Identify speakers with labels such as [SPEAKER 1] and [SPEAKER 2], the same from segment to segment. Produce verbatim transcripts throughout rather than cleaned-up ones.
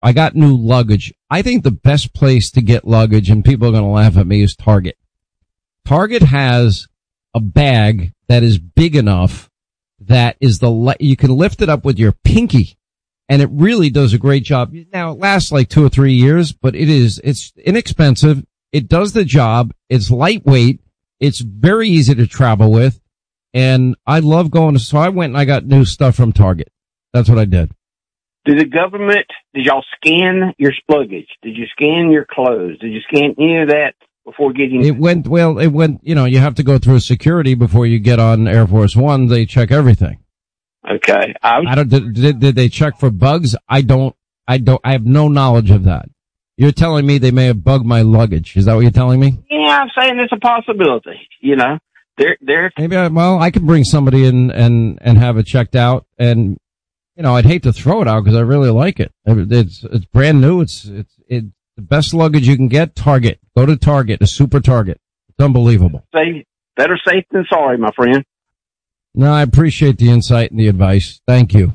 [SPEAKER 1] I got new luggage. I think the best place to get luggage, and people are going to laugh at me, is Target. Target has a bag that is big enough that is the, you can lift it up with your pinky, and it really does a great job. Now, it lasts like two or three years, but it is, it's inexpensive. It does the job. It's lightweight. It's very easy to travel with. And I love going to, so I went and I got new stuff from Target. That's what I did.
[SPEAKER 2] Did the government, did y'all scan your luggage? Did you scan your clothes? Did you scan any of that before getting?
[SPEAKER 1] It went, well, it went, you know, you have to go through security before you get on Air Force One. They check everything.
[SPEAKER 2] Okay. I, was,
[SPEAKER 1] I don't, did, did, did they check for bugs? I don't, I don't, I have no knowledge of that. You're telling me they may have bugged my luggage. Is that what you're telling me?
[SPEAKER 2] Yeah, I'm saying it's a possibility, you know. They're, they're,
[SPEAKER 1] Maybe I, well, I could bring somebody in and, and have it checked out. And, you know, I'd hate to throw it out because I really like it. It's, it's brand new. It's, it's, it's the best luggage you can get. Target. Go to Target, a super Target. It's unbelievable.
[SPEAKER 2] Say, better safe than sorry, my friend.
[SPEAKER 1] No, I appreciate the insight and the advice. Thank you.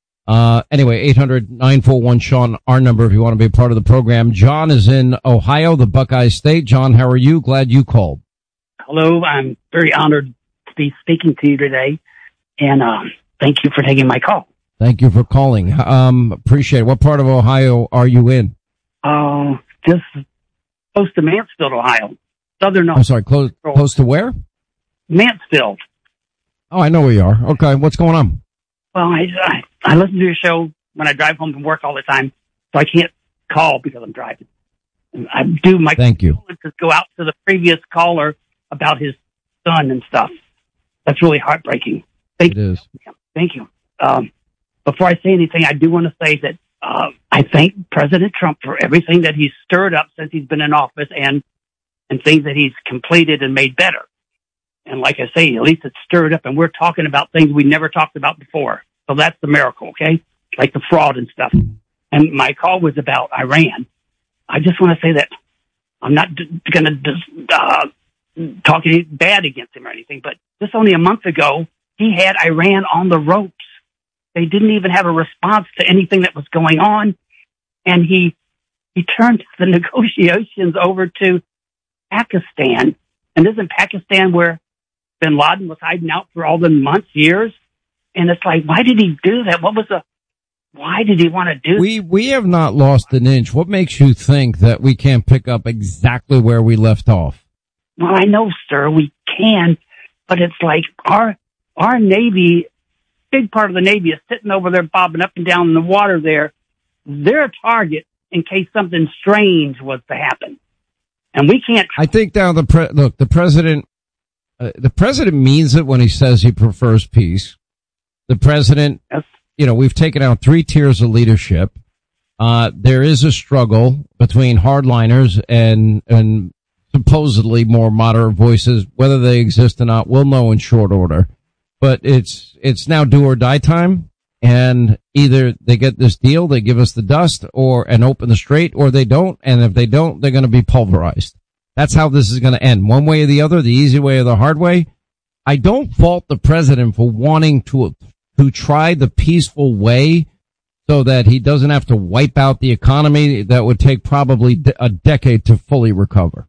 [SPEAKER 1] Uh, anyway, eight hundred nine four one Sean, our number if you want to be a part of the program. John is in Ohio, the Buckeye State. John, how are you? Glad you called.
[SPEAKER 3] Hello, I'm very honored to be speaking to you today, and um, thank you for taking my call.
[SPEAKER 1] Thank you for calling. Um, appreciate it. What part of Ohio are you in?
[SPEAKER 3] Uh, just close to Mansfield, Ohio. Southern Ohio.
[SPEAKER 1] I'm sorry, close, close to where?
[SPEAKER 3] Mansfield.
[SPEAKER 1] Oh, I know where you are. Okay, what's going on?
[SPEAKER 3] Well, I, I, I listen to your show when I drive home from work all the time, so I can't call because I'm driving. And I do my
[SPEAKER 1] Thank you.
[SPEAKER 3] to go out to the previous caller about his son and stuff. That's really heartbreaking. Thank
[SPEAKER 1] it
[SPEAKER 3] you.
[SPEAKER 1] is.
[SPEAKER 3] Thank you. Um, before I say anything, I do want to say that uh, I thank President Trump for everything that he's stirred up since he's been in office and and things that he's completed and made better. And like I say, at least it's stirred up, and we're talking about things we never talked about before. So that's the miracle, okay? Like the fraud and stuff. And my call was about Iran. I just want to say that I'm not d- going to uh, talk any bad against him or anything, but just only a month ago, he had Iran on the ropes. They didn't even have a response to anything that was going on. And he, he turned the negotiations over to Pakistan. And isn't Pakistan where bin Laden was hiding out for all the months, years? And it's like, why did he do that? What was the, why did he want to do that?
[SPEAKER 1] We, we have not lost an inch. What makes you think that we can't pick up exactly where we left off?
[SPEAKER 3] Well, I know, sir, we can, but it's like our, our Navy, big part of the Navy is sitting over there bobbing up and down in the water there. They're a target in case something strange was to happen. And we can't.
[SPEAKER 1] I think now the pre- look, the president, uh, the president means it when he says he prefers peace. The president,
[SPEAKER 3] Yes.
[SPEAKER 1] you know, we've taken out three tiers of leadership. Uh, there is a struggle between hardliners and, and supposedly more moderate voices. Whether they exist or not, we'll know in short order. But it's, it's now do or die time. And either they get this deal, they give us the dust or, and open the strait, or they don't. And if they don't, they're going to be pulverized. That's how this is going to end. One way or the other, the easy way or the hard way. I don't fault the president for wanting to, to try the peaceful way so that he doesn't have to wipe out the economy that would take probably a decade to fully recover.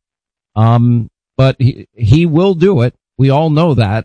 [SPEAKER 1] Um, but he, he will do it. We all know that.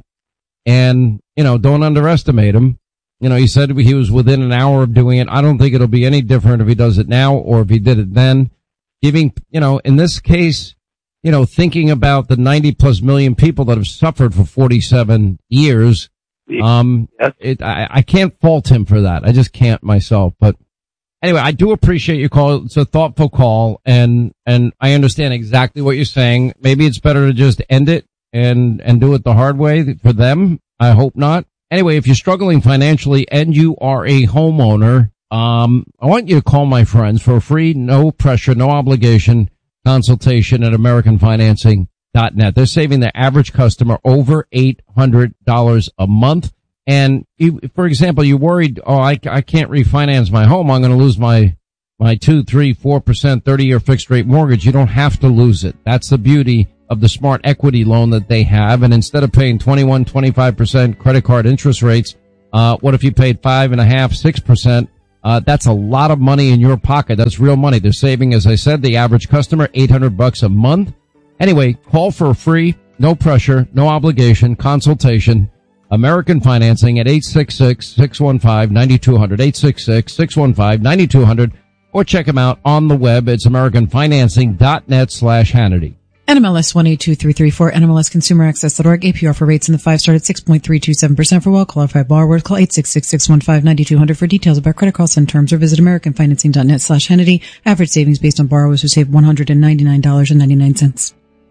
[SPEAKER 1] And, you know, don't underestimate him. You know, he said he was within an hour of doing it. I don't think it'll be any different if he does it now or if he did it then. Giving, you know, in this case, you know, thinking about the ninety plus million people that have suffered for forty-seven years, um, it, I, I can't fault him for that. I just can't myself. But anyway, I do appreciate your call. It's a thoughtful call, and, and I understand exactly what you're saying. Maybe it's better to just end it and, and do it the hard way for them. I hope not. Anyway, if you're struggling financially and you are a homeowner, um, I want you to call my friends for a free, no pressure, no obligation consultation at American Financing dot net. They're saving their average customer over eight hundred dollars a month. And you, for example, you're worried, oh, I, I can't refinance my home. I'm going to lose my, my two, three, four percent thirty year fixed rate mortgage. You don't have to lose it. That's the beauty of the Smart Equity loan that they have. And instead of paying twenty-one, twenty-five percent credit card interest rates, uh, what if you paid five and a half, six percent, Uh, that's a lot of money in your pocket. That's real money. They're saving, as I said, the average customer eight hundred bucks a month. Anyway, call for a free, no pressure, no obligation consultation. American Financing at eight six six, six one five, nine two zero zero, eight six six, six one five, nine two zero zero, or check them out on the web. It's americanfinancing.net slash Hannity.
[SPEAKER 4] N M L S one eight two three three four, N M L S consumer access dot org. A P R for rates in the five start at six point three two seven percent for well-qualified borrowers. Call eight six six, six one five, nine two zero zero for details about credit costs and terms, or visit americanfinancing.net slash Hannity. Average savings based on borrowers who save one hundred ninety-nine dollars and ninety-nine cents.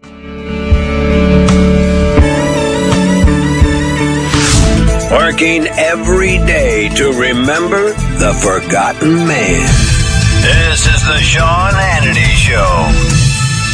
[SPEAKER 5] Working every day to remember the forgotten man.
[SPEAKER 6] This is the Sean Hannity Show.